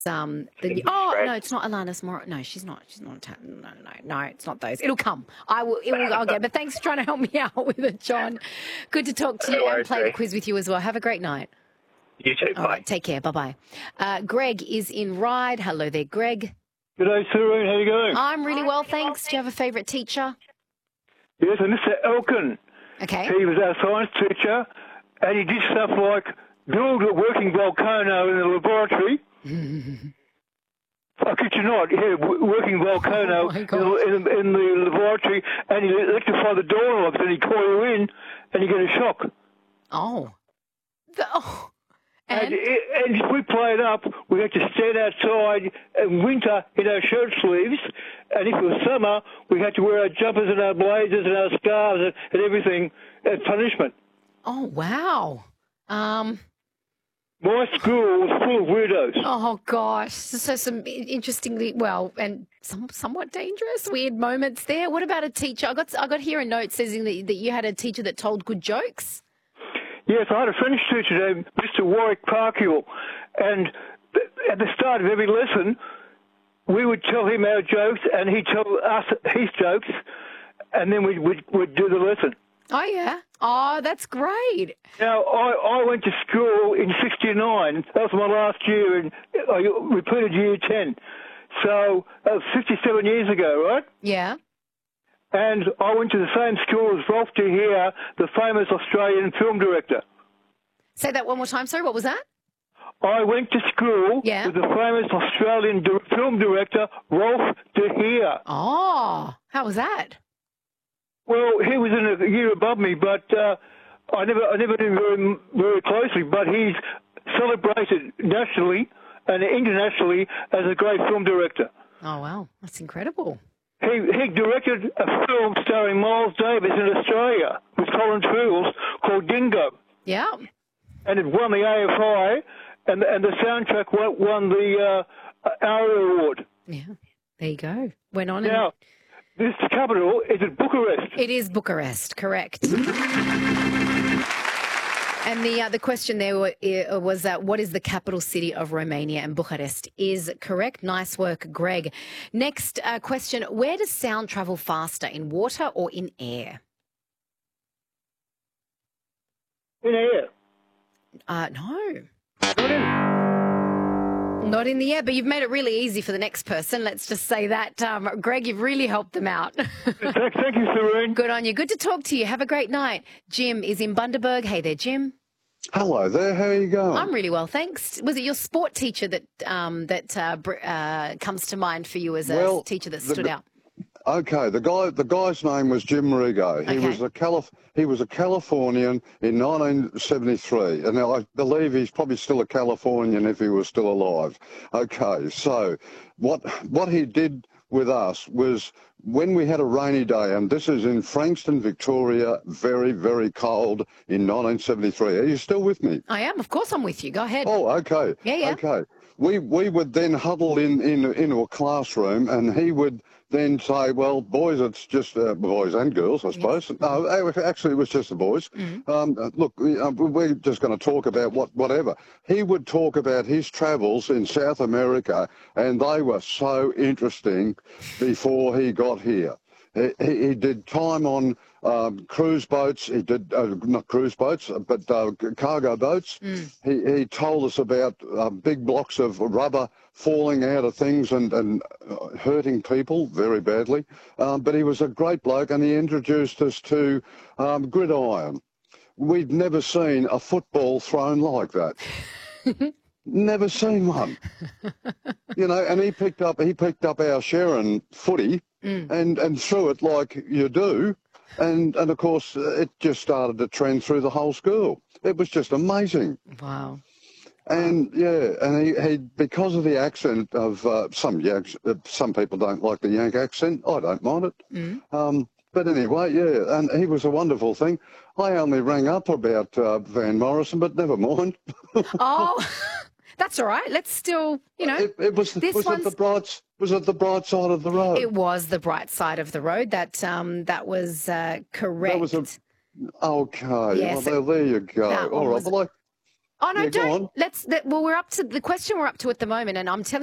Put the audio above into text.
No, it's not Alanis Morissette. No, she's not. No, it's not those. It'll come. I'll get it. But thanks for trying to help me out with it, John. Good to talk to you and play the quiz with you as well. Have a great night. You too. All right, take care. Bye-bye. Greg is in Ryde. Hello there, Greg. G'day, Serene. How you going? I'm really well, thanks. Do you have a favourite teacher? Yes, and Mr. Elkin. Okay. He was our science teacher, and he did stuff like build a working volcano in the laboratory. I kid you not, working volcano in the laboratory, and he electrify the doorknobs, and he call you in, and you get a shock. Oh. And if we played up, we had to stand outside in winter in our shirt sleeves, and if it was summer, we had to wear our jumpers and our blazers and our scarves and everything as punishment. Oh, wow. My school was full of weirdos. Oh, gosh. So some interestingly, and somewhat dangerous, weird moments there. What about a teacher? I got here a note saying that you had a teacher that told good jokes. Yes, I had a French teacher named Mr. Warwick Parkhill, and at the start of every lesson, we would tell him our jokes, and he'd tell us his jokes, and then we'd do the lesson. Oh, yeah? Oh, that's great. Now, I went to school in 1969. That was my last year, and I repeated year 10. So that was 57 years ago, right? Yeah. And I went to the same school as Rolf de Heer, the famous Australian film director. Say that one more time, sorry, what was that? I went to school with the famous Australian film director, Rolf de Heer. Oh, how was that? Well, he was in a year above me, but I never knew him very closely, but he's celebrated nationally and internationally as a great film director. Oh, wow, that's incredible. He directed a film starring Miles Davis in Australia with Colin Tools called Dingo. Yeah. And it won the AFI, and the soundtrack won the ARIA Award. Yeah, there you go. Went on. Now, this capital is at Bucharest. It is Bucharest, correct. And the question there was what is the capital city of Romania? And Bucharest is correct. Nice work, Greg. Next question, where does sound travel faster, in water or in air? In air. No. Not in the air, but you've made it really easy for the next person. Let's just say that. Greg, you've really helped them out. Thank you, Serene. Good on you. Good to talk to you. Have a great night. Jim is in Bundaberg. Hey there, Jim. Hello there. How are you going? I'm really well, thanks. Was it your sport teacher that comes to mind for you as a teacher that stood out? Okay, the guy's name was Jim Marigo. He was a Californian in 1973, and I believe he's probably still a Californian if he was still alive. Okay, so what he did with us was when we had a rainy day, and this is in Frankston, Victoria, very, very cold in 1973. Are you still with me? I am, of course I'm with you. Go ahead. Oh, okay. Yeah. Okay. We would then huddle into a classroom, and he would then say, well, boys, it's just boys and girls, I suppose. Yes. No, actually, it was just the boys. Look, we're just going to talk about whatever. He would talk about his travels in South America, and they were so interesting before he got here. He did time on cruise boats. He did not cruise boats, but cargo boats. He told us about big blocks of rubber falling out of things and hurting people very badly. But he was a great bloke, and he introduced us to gridiron. We'd never seen a football thrown like that. Never seen one. You know, and he picked up our Sharon footy and threw it like you do. And of course, it just started to trend through the whole school. It was just amazing. Wow. And he because of the accent of some people don't like the Yank accent. I don't mind it. But anyway, yeah, and he was a wonderful thing. I only rang up about Van Morrison, but never mind. Oh, that's all right. Let's still, was it the bright side of the road? It was the bright side of the road. That was correct. That was okay. Yes, well, there you go. All right. Oh no, Yeah, go on. don't. Well, we're up to the question we're up to at the moment, and I'm telling